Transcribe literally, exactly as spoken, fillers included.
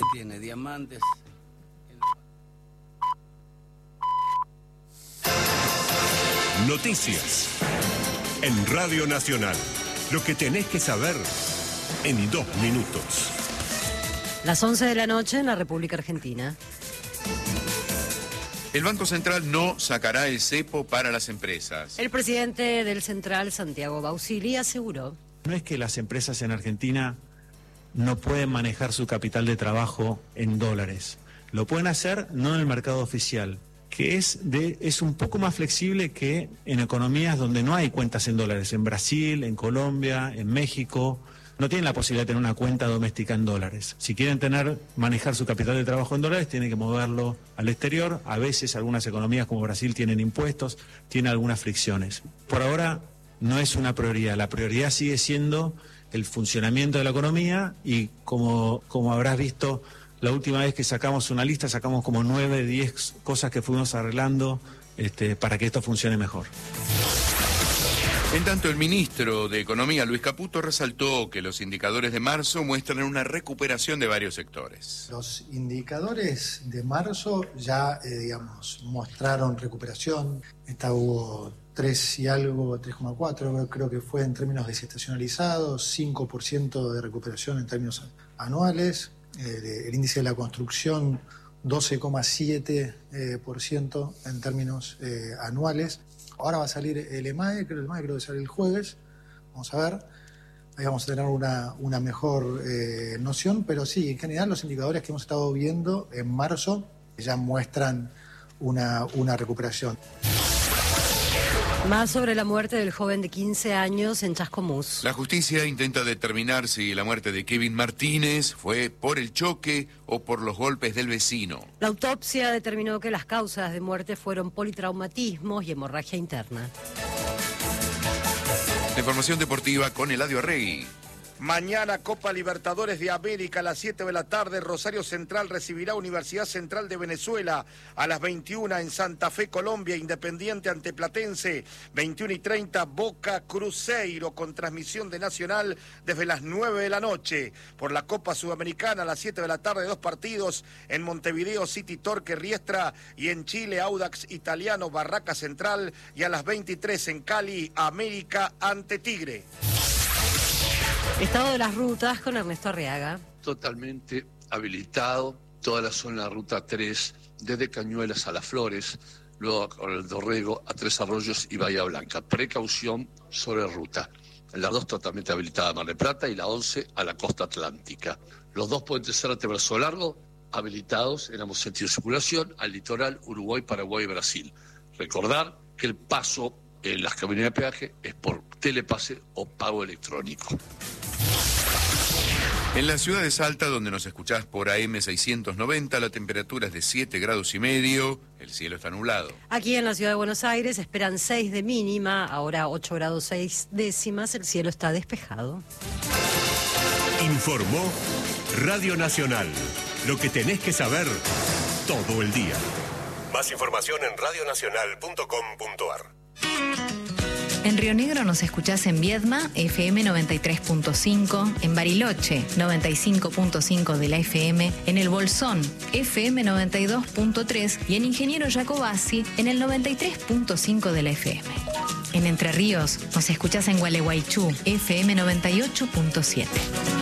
Tiene diamantes. Noticias en Radio Nacional. Lo que tenés que saber en dos minutos. Las once de la noche en la República Argentina. El Banco Central no sacará el cepo para las empresas. El presidente del Central, Santiago Bausili, aseguró: no es que las empresas en Argentina no pueden manejar su capital de trabajo en dólares. Lo pueden hacer no en el mercado oficial, que es, de, es un poco más flexible que en economías donde no hay cuentas en dólares. En Brasil, en Colombia, en México, no tienen la posibilidad de tener una cuenta doméstica en dólares. Si quieren tener, manejar su capital de trabajo en dólares, tienen que moverlo al exterior. A veces algunas economías como Brasil tienen impuestos, tienen algunas fricciones. Por ahora no es una prioridad. La prioridad sigue siendo el funcionamiento de la economía y como, como habrás visto, la última vez que sacamos una lista, sacamos como nueve, diez cosas que fuimos arreglando este, para que esto funcione mejor. En tanto, el ministro de Economía, Luis Caputo, resaltó que los indicadores de marzo muestran una recuperación de varios sectores. Los indicadores de marzo ya, eh, digamos, mostraron recuperación. Esta hubo tres y algo, tres coma cuatro, creo que fue en términos desestacionalizados, cinco por ciento de recuperación en términos anuales. Eh, el índice de la construcción, doce coma siete por ciento en términos eh, anuales. Ahora va a salir el EMAE, creo, el EMAE creo que sale el jueves, vamos a ver, ahí vamos a tener una, una mejor eh, noción, pero sí, en general los indicadores que hemos estado viendo en marzo ya muestran una, una recuperación. Más sobre la muerte del joven de quince años en Chascomús. La justicia intenta determinar si la muerte de Kevin Martínez fue por el choque o por los golpes del vecino. La autopsia determinó que las causas de muerte fueron politraumatismos y hemorragia interna. La información deportiva con Eladio Arregui. Mañana Copa Libertadores de América a las siete de la tarde. Rosario Central recibirá Universidad Central de Venezuela a las veintiuna en Santa Fe, Colombia. Independiente ante Platense, veintiuna y treinta Boca Cruzeiro, con transmisión de Nacional desde las nueve de la noche. Por la Copa Sudamericana a las siete de la tarde, dos partidos en Montevideo, City Torque Riestra, y en Chile Audax Italiano Barraca Central, y a las veintitrés en Cali América ante Tigre. Estado de las rutas con Ernesto Arriaga. Totalmente habilitado toda la zona de la ruta tres, desde Cañuelas a Las Flores, luego con el Dorrego a Tres Arroyos y Bahía Blanca. Precaución sobre ruta. Las dos totalmente habilitadas a Mar del Plata y la once a la costa atlántica. Los dos puentes Zárate Brazo Largo habilitados en ambos sentidos de circulación al litoral Uruguay, Paraguay y Brasil. Recordar que el paso en las cabinas de peaje es por telepase o pago electrónico. En la ciudad de Salta, donde nos escuchás por A M seiscientos noventa, la temperatura es de siete grados y medio, el cielo está nublado. Aquí en la ciudad de Buenos Aires esperan seis de mínima, ahora ocho grados seis décimas, el cielo está despejado. Informó Radio Nacional. Lo que tenés que saber todo el día. Más información en radio nacional punto com punto a r. En Río Negro nos escuchás en Viedma, F M noventa y tres punto cinco, en Bariloche, noventa y cinco punto cinco de la F M, en El Bolsón, F M noventa y dos punto tres y en Ingeniero Jacobasi, en el noventa y tres punto cinco de la F M. En Entre Ríos nos escuchás en Gualeguaychú, F M noventa y ocho punto siete.